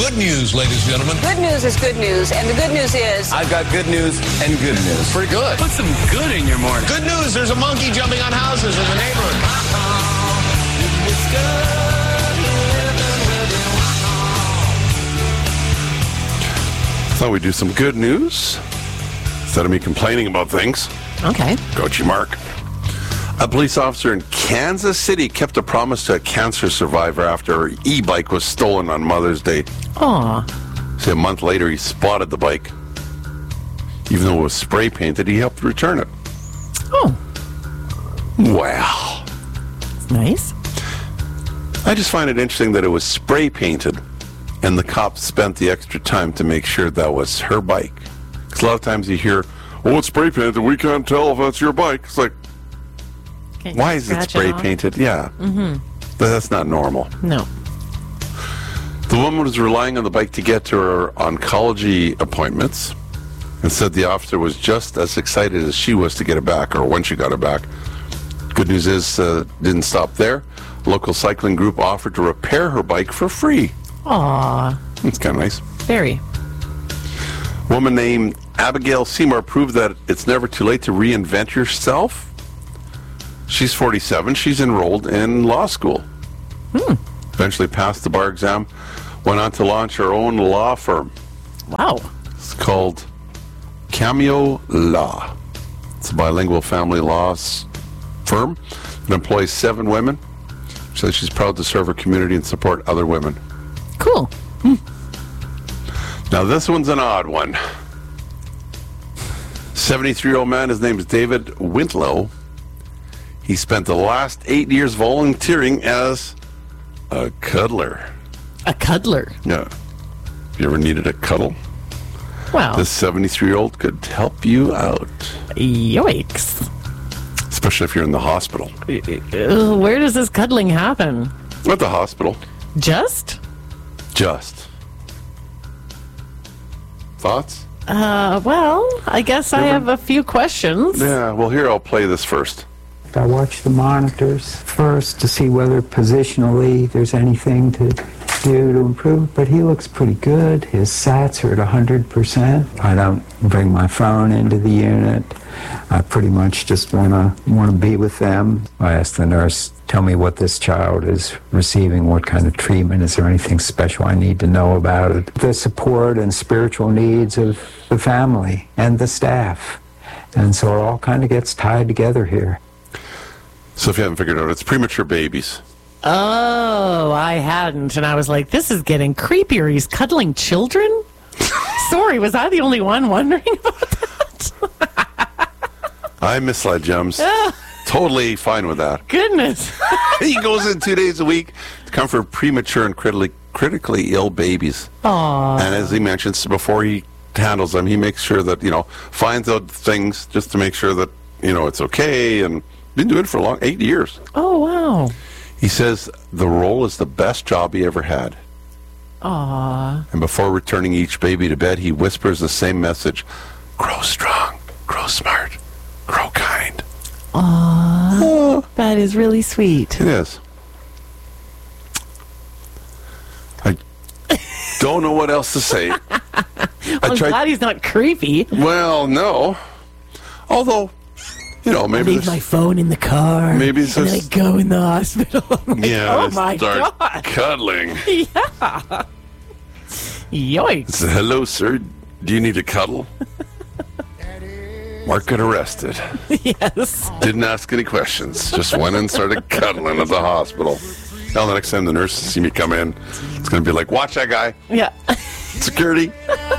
good news, ladies and gentlemen. Good news is good news, and the good news is... I've got good news and good news. Pretty good. Put some good in your morning. Good news, there's a monkey jumping on houses in the neighborhood. Thought we'd do some good news instead of me complaining about things. Okay. Coachy Mark. A police officer in Kansas City kept a promise to a cancer survivor after her e-bike was stolen on Mother's Day. Aw. So a month later, he spotted the bike. Even though it was spray painted, he helped return it. Oh. Wow. Nice. I just find it interesting that it was spray painted, and the cops spent the extra time to make sure that was her bike. Because a lot of times you hear, "Oh, it's spray painted. We can't tell if that's your bike." It's like, Can't why is it scratch spray off? painted? Yeah. Mm-hmm. But that's not normal. No. The woman was relying on the bike to get to her oncology appointments and said the officer was just as excited as she was to get it back, or when she got it back. Good news is, didn't stop there. A local cycling group offered to repair her bike for free. Aw. It's kind of nice. Very. A woman named Abigail Seymour proved that it's never too late to reinvent yourself. She's 47. She's enrolled in law school. Eventually passed the bar exam. Went on to launch her own law firm. Wow. It's called Cameo Law. It's a bilingual family law firm that employs 7 women. She says she's proud to serve her community and support other women. Cool. Now this one's an odd one. 73-year-old man, his name is David Wintlow. He spent the last 8 years volunteering as a cuddler. A cuddler. Yeah. If you ever needed a cuddle, Wow. this 73-year-old could help you out. Yikes. Especially if you're in the hospital. Where does this cuddling happen? At the hospital. Just? Just. Thoughts? Well, I guess I have a few questions. Yeah, well, here, I'll play this first. I watch the monitors first to see whether positionally there's anything to do to improve, but he looks pretty good. His SATs are at 100%. I don't bring my phone into the unit. I pretty much just want to be with them. I ask the nurse, tell me what this child is receiving, what kind of treatment, is there anything special I need to know about it? The support and spiritual needs of the family and the staff. And so it all kind of gets tied together here. So if you haven't figured it out, it's premature babies. Oh, I hadn't. And I was like, this is getting creepier. He's cuddling children? Sorry, was I the only one wondering about that? I misled Gems. Totally fine with that. Goodness. He goes in 2 days a week to comfort premature and critically ill babies. Aww. And as he mentions, before he handles them, he makes sure that, finds out things just to make sure that, it's okay, and been doing it for 8 years. Oh, wow. He says the role is the best job he ever had. Aww. And before returning each baby to bed, he whispers the same message: grow strong, grow smart, grow kind. Aww. That is really sweet. It is. I don't know what else to say. I'm glad he's not creepy. Well, no. Although, maybe Leave my phone in the car. Maybe it's and then I just- go in the hospital. I'm like, oh they my start God. cuddling. Yeah. Yikes. So, hello, sir. Do you need a cuddle? Mark got arrested. Yes. Didn't ask any questions. Just went and started cuddling at the hospital. Now the next time the nurses see me come in, it's going to be like, watch that guy. Yeah. Security.